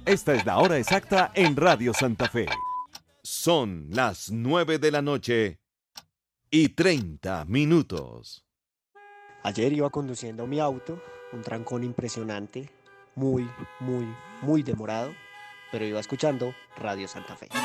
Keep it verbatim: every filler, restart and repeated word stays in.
Esta es la hora exacta en Radio Santa Fe. Son las nueve de la noche y treinta minutos. Ayer iba conduciendo mi auto, un trancón impresionante, muy, muy, muy demorado, pero iba escuchando Radio Santa Fe.